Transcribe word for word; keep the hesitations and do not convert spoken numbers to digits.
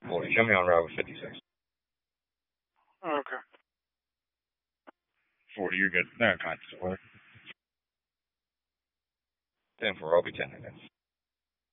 forty. Show me on route fifty-six. Okay. forty, you're good. No, conscious work. ten four, I'll be ten minutes.